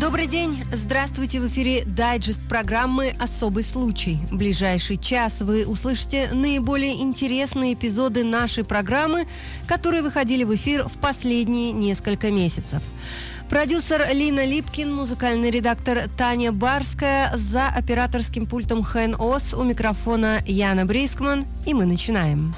Добрый день, здравствуйте, в эфире дайджест программы «Особый случай». В ближайший час вы услышите наиболее интересные эпизоды нашей программы, которые выходили в эфир в последние несколько месяцев. Продюсер Лина Липкин, музыкальный редактор Таня Барская, за операторским пультом Хэн Ос, у микрофона Яна Брискман, и мы начинаем.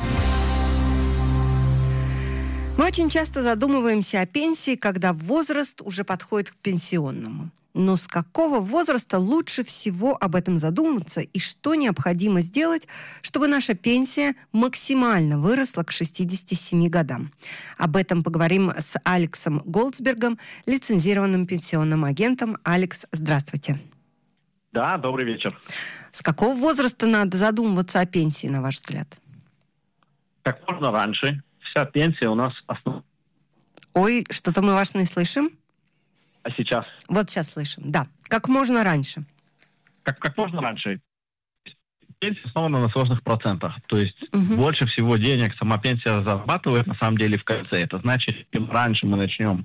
Мы очень часто задумываемся о пенсии, когда возраст уже подходит к пенсионному. Но с какого возраста лучше всего об этом задуматься и что необходимо сделать, чтобы наша пенсия максимально выросла к 67 годам? Об этом поговорим с Алексом Голдсбергом, лицензированным пенсионным агентом. Алекс, здравствуйте. Да, добрый вечер. С какого возраста надо задумываться о пенсии, на ваш взгляд? Как можно раньше. Вся пенсия у нас основа. Ой, что-то мы вас не слышим. А сейчас? Вот сейчас слышим, да. Как можно раньше. Как можно раньше. Пенсия основана на сложных процентах. То есть больше всего денег сама пенсия зарабатывает на самом деле в конце. Это значит, чем раньше мы начнем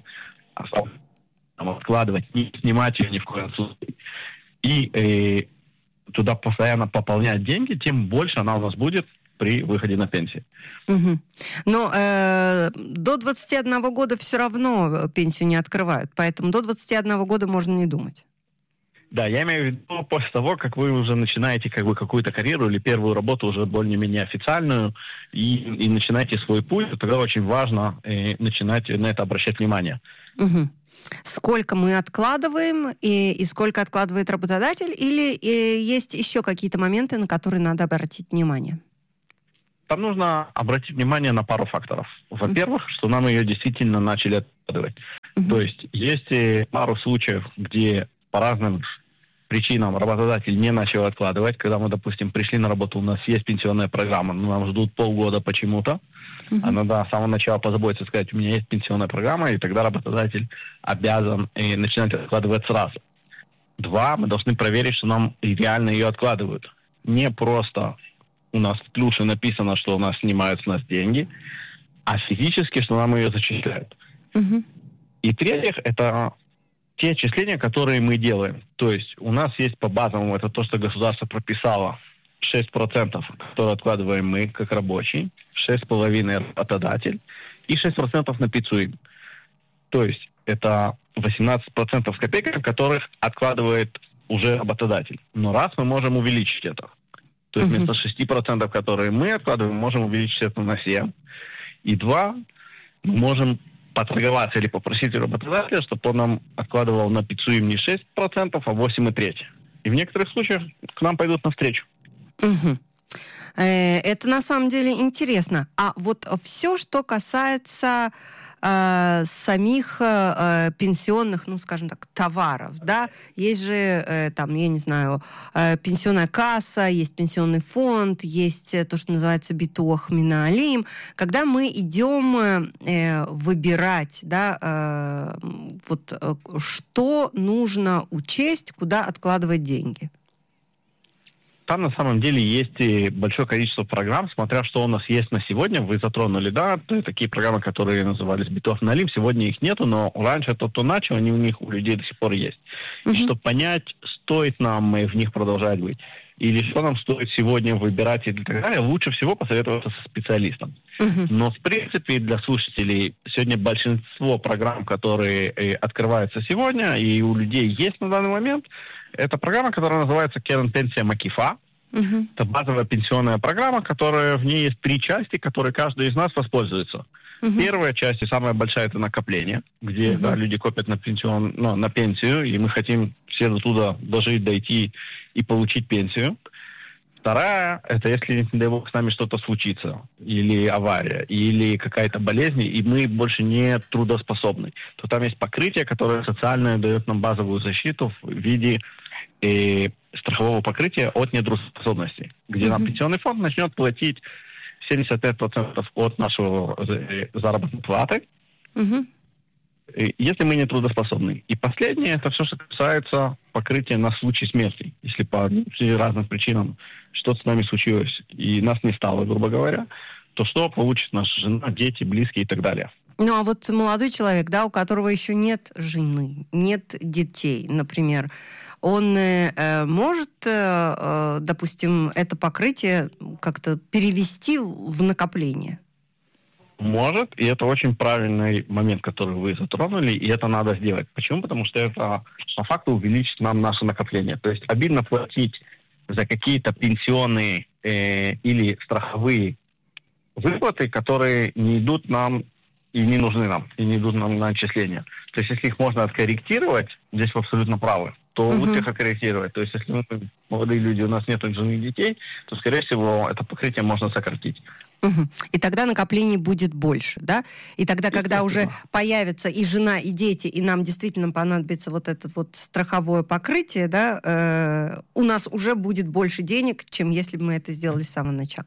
откладывать, не снимать ее ни в коем случае, и туда постоянно пополнять деньги, тем больше она у нас будет при выходе на пенсию. Но до 21 года все равно пенсию не открывают, поэтому до 21 года можно не думать. Да, я имею в виду после того, как вы уже начинаете какую-то карьеру или первую работу уже более-менее официальную и начинаете свой путь, тогда очень важно начинать на это обращать внимание. Сколько мы откладываем и сколько откладывает работодатель, или есть еще какие-то моменты, на которые надо обратить внимание? Там нужно обратить внимание на пару факторов. Во-первых, что нам ее действительно начали откладывать. То есть пару случаев, где по разным причинам работодатель не начал откладывать. Когда мы, допустим, пришли на работу, у нас есть пенсионная программа, но нам ждут полгода почему-то. А надо с самого начала позаботиться, сказать, у меня есть пенсионная программа, и тогда работодатель обязан начинать откладывать сразу. 2, мы должны проверить, что нам реально ее откладывают. Не просто у нас в плюше написано, что у нас снимают с нас деньги, а физически, что нам ее зачисляют. И в-третьих, это те отчисления, которые мы делаем. То есть у нас есть по базовому, это то, что государство прописало, 6%, которые откладываем мы, как рабочий, 6,5% работодатель, и 6% на пиццуем. То есть это 18% с копейками, которых откладывает уже работодатель. Но раз мы можем увеличить это. То есть вместо 6%, которые мы откладываем, можем увеличить это на 7%. И 2, мы можем поторговаться или попросить у работодателя, чтобы он нам откладывал на пиццуем не 6%, а 8,3%. И в некоторых случаях к нам пойдут навстречу. Это на самом деле интересно. А вот все, что касается самих пенсионных, ну, скажем так, товаров, да, есть же там, я не знаю, пенсионная касса, есть пенсионный фонд, есть то, что называется битуах миналим. Когда мы идем выбирать, да, вот что нужно учесть, куда откладывать деньги? Там на самом деле есть большое количество программ, смотря что у нас есть на сегодня. Вы затронули, да, такие программы, которые назывались Битуах Миналим. Сегодня их нету, но раньше то начал, они у них у людей до сих пор есть. И чтобы понять, стоит нам в них продолжать быть, или что нам стоит сегодня выбирать и так далее, лучше всего посоветоваться со специалистом. Но, в принципе, для слушателей сегодня большинство программ, которые открываются сегодня и у людей есть на данный момент, это программа, которая называется Керен Пенсия Макифа. Это базовая пенсионная программа, которая в ней есть 3 части, которые каждый из нас воспользуется. Первая часть и самая большая — это накопление, где люди копят на пенсию, и мы хотим все до туда дожить, дойти и получить пенсию. Вторая — это если, не дай бог, с нами что-то случится, или авария, или какая-то болезнь, и мы больше не трудоспособны, то там есть покрытие, которое социальное дает нам базовую защиту в виде страхового покрытия от нетрудоспособности, где нам пенсионный фонд начнет платить 75% от нашего заработной платы, если мы не трудоспособны. И последнее — это все, что касается покрытия на случай смерти. Если по разным причинам что-то с нами случилось, и нас не стало, грубо говоря, то что получит наша жена, дети, близкие и так далее. Ну, а вот молодой человек, да, у которого еще нет жены, нет детей, например, он может, допустим, это покрытие как-то перевести в накопление? Может, и это очень правильный момент, который вы затронули, и это надо сделать. Почему? Потому что это по факту увеличит нам наше накопление. То есть обидно платить за какие-то пенсионные или страховые выплаты, которые не идут нам и не нужны нам, и не идут нам на отчисления. То есть если их можно откорректировать, здесь вы абсолютно правы, то лучше их откорректировать. То есть если мы молодые люди, у нас нет жены и детей, то, скорее всего, это покрытие можно сократить. И тогда накоплений будет больше, да? И тогда, когда уже появится и жена, и дети, и нам действительно понадобится вот это вот страховое покрытие, да, у нас уже будет больше денег, чем если бы мы это сделали с самого начала.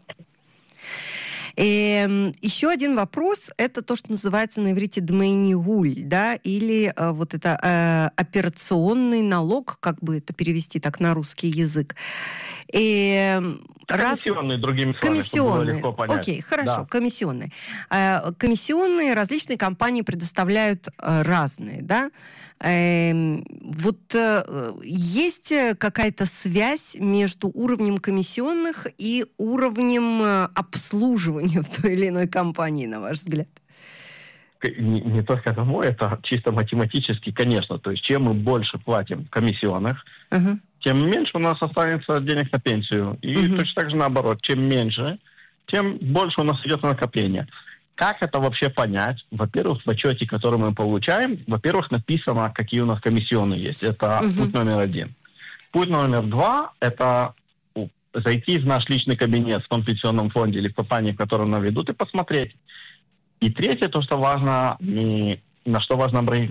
И еще один вопрос, это то, что называется на иврите дмейнигуль, да, или вот это операционный налог, как бы это перевести так на русский язык. Комиссионные, другими словами, чтобы было легко понять. Окей, хорошо, да. Комиссионные. Комиссионные различные компании предоставляют разные, да? Вот есть какая-то связь между уровнем комиссионных и уровнем обслуживания в той или иной компании, на ваш взгляд? Не только домой, это чисто математически, конечно. То есть чем мы больше платим комиссионных, тем меньше у нас останется денег на пенсию. И точно так же наоборот. Чем меньше, тем больше у нас идет накопление. Как это вообще понять? Во-первых, в отчете, который мы получаем, во-первых, написано, какие у нас комиссионные есть. Это путь номер 1. Путь номер 2 – это зайти в наш личный кабинет в том пенсионном фонде или в компании, в которой нам ведут, и посмотреть. И третье, то, что важно, на что важно обратить